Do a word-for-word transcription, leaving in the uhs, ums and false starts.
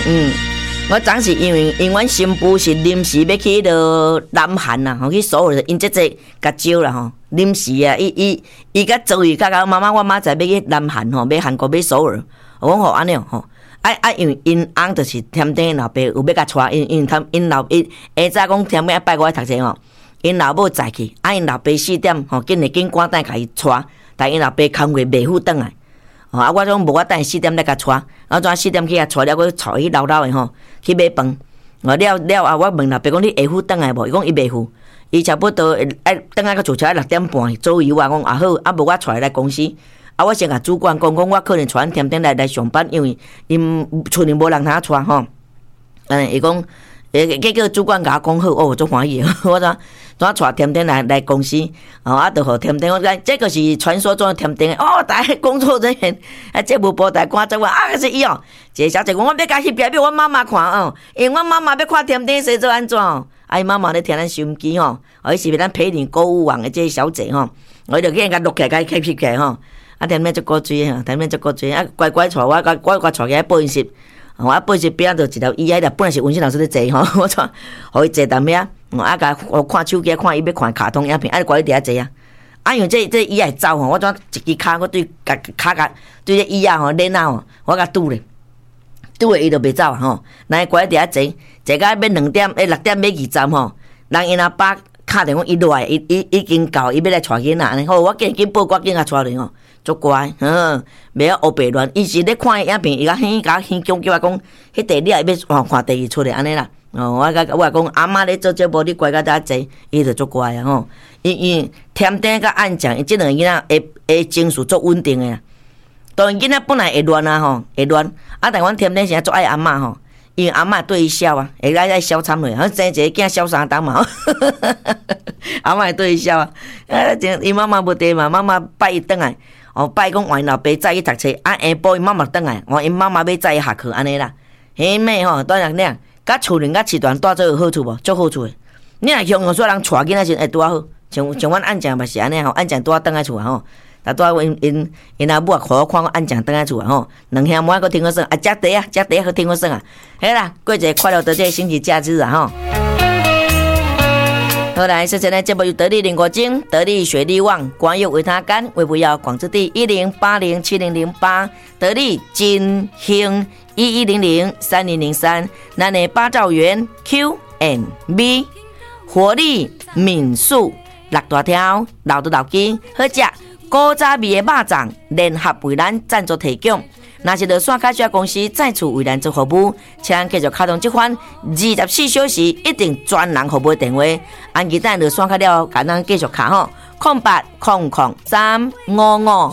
嗯，我当时因为因阮新妇是临时要去到南韩啦，吼去首尔，因姐姐甲招啦吼，临时啊，伊伊伊甲周瑜甲甲妈妈，我妈在要去南韩吼，要韩国要首尔，我讲吼安尼吼。啊啊！因为因翁就是添丁老爸有要甲带，因因他因老因下早讲添丁拜我来读册吼，因老母早去，啊因老爸四点吼，紧来紧赶等甲伊带，但因老爸工课袂赴转来，吼啊我讲无我等四点来甲带，啊怎四点去甲带了，我带去老老诶吼去买饭，哦了了啊我问老爸讲你会赴转来无？伊讲伊袂赴，伊差不多爱转来个坐车六点半左右，我讲啊好，啊无我带来公司。啊！我先甲主管讲讲，我可能带添丁来来上班，因为因厝里无人通带吼。嗯，伊讲，诶，结果主管甲我讲好，哦，足欢喜。我怎怎带添丁来来公司？哦，啊，就互添丁。我讲这个是传说中的添丁哦，大家工作人员啊，这无报台看这我啊，是伊哦。一个小姐讲，我要甲翕片俾我妈妈看哦，因为我妈妈要看添丁生做安怎哦。啊，伊妈妈咧听咱收音机吼，哦，伊是咱陪你购物网的这个小姐吼，我就去甲录起来，甲翕起来吼。啊，踮咧足古锥吼，踮咧足古锥啊，乖乖带我，我我我带去报恩室，我报恩室边仔就一条椅仔啦，本来是温馨老师咧坐吼，我带，互伊坐踮遐，啊，甲看手机，看伊要看卡通影片，啊，乖伫遐坐啊，啊，因为这这椅仔会走吼，我怎一支骹我对甲骹甲对这椅仔吼链啊吼，我甲拄咧，拄咧伊就袂走吼，咱乖伫遐坐，坐到要两点，诶六点要二站吼，人因阿爸敲电话伊落来，伊伊已经到，伊要来带囡仔安尼，好，我紧紧报我紧甲带来吼。足乖，嗯，袂晓黑白乱。伊是咧看影片，伊甲hen甲hen讲叫我讲，迄第二日要看第二出嚟安尼啦。哦，我甲我讲阿妈咧做节目，你乖甲遮坐，伊就足乖啊吼。因因添丁甲暗酱，伊即两个囡仔会会情绪足稳定诶啦。当然囡仔本来会乱啊吼，会乱。啊，但阮添丁是足爱阿嬷吼，因为阿嬷对伊笑啊，会来来笑惨落，好生一个囝笑三当嘛。阿嬷会对伊笑啊，啊，伊妈妈无地嘛，妈妈拜伊转来。哦，拜讲换老爸载去读册，啊下晡因妈妈转来，我因妈妈要载伊下课安尼啦。迄妹吼，当然俩，甲厝人甲市段带做有好处无？足好处诶。你若向用说人带囡仔时会拄啊好，像像阮按酱嘛是安尼吼，按酱拄啊转来厝啊吼，但拄啊因因因阿母啊互我看我按酱转来厝啊吼，两兄妹佫听我说啊，食茶啊，食茶佫听我说啊，嘿啦，过一个快乐的这个星期假日啊吼。好来，首先呢，节目由得力零五精、得力雪力旺、广药维他干、维不药广之地一零八零七零零八、得力金兴一一零零三零零三、南内八兆元 Q and B、活力敏素六大条、老的老鸡好食古早味的肉粽联合为咱赞助提供。若是落线开销公司再次为咱做服务，请继续开通这款二十四小时一定专人服务电话。按期等落线开了，简单继续卡吼，空八空空三五五。